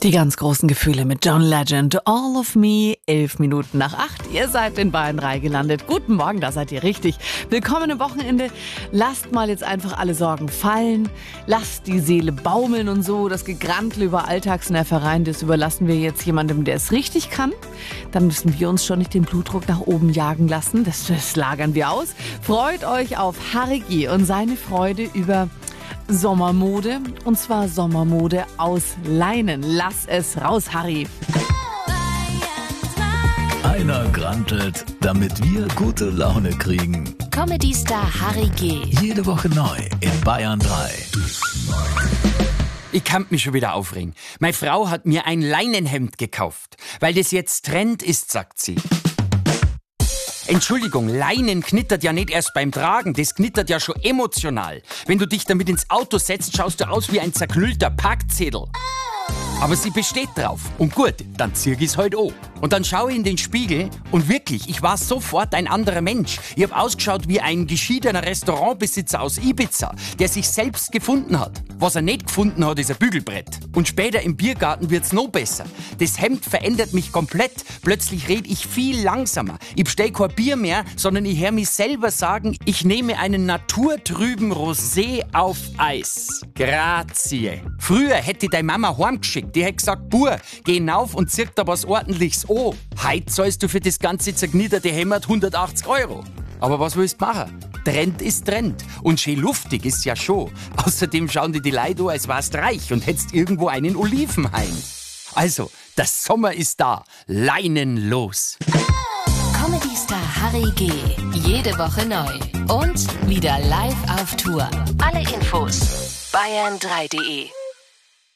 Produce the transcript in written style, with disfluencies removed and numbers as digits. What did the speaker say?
Die ganz großen Gefühle mit John Legend, All of Me, 7:11. Ihr seid in Bayern 3 gelandet. Guten Morgen, da seid ihr richtig. Willkommen im Wochenende. Lasst mal jetzt einfach alle Sorgen fallen. Lasst die Seele baumeln und so. Das Gegrantel über Alltagsnervereien, das überlassen wir jetzt jemandem, der es richtig kann. Dann müssen wir uns schon nicht den Blutdruck nach oben jagen lassen. Das lagern wir aus. Freut euch auf Harry G. und seine Freude über Sommermode, und zwar Sommermode aus Leinen. Lass es raus, Harry. Einer grantelt, damit wir gute Laune kriegen. Comedy-Star Harry G. Jede Woche neu in Bayern 3. Ich kann mich schon wieder aufregen. Meine Frau hat mir ein Leinenhemd gekauft, weil das jetzt Trend ist, sagt sie. Entschuldigung, Leinen knittert ja nicht erst beim Tragen, das knittert ja schon emotional. Wenn du dich damit ins Auto setzt, schaust du aus wie ein zerknüllter Parkzettel. Aber sie besteht drauf. Und gut, dann zieh ich's halt an. Und dann schaue ich in den Spiegel und wirklich, ich war sofort ein anderer Mensch. Ich hab ausgeschaut wie ein geschiedener Restaurantbesitzer aus Ibiza, der sich selbst gefunden hat. Was er nicht gefunden hat, ist ein Bügelbrett. Und später im Biergarten wird's noch besser. Das Hemd verändert mich komplett. Plötzlich red ich viel langsamer. Ich bestell kein Bier mehr, sondern ich hör mich selber sagen, ich nehme einen naturtrüben Rosé auf Eis. Grazie. Früher hätte ich deine Mama heimgeschickt. Die hätte gesagt, Bur, geh hinauf und zirk da was Ordentliches an. Heute zahlst du für das ganze zerknitterte Hemd 180 €. Aber was willst du machen? Trend ist Trend. Und schön luftig ist ja schon. Außerdem schauen die Leute an, als wärst reich und hättest irgendwo einen Olivenhain. Also, der Sommer ist da. Leinen los. Comedy-Star Harry G. Jede Woche neu. Und wieder live auf Tour. Alle Infos bayern3.de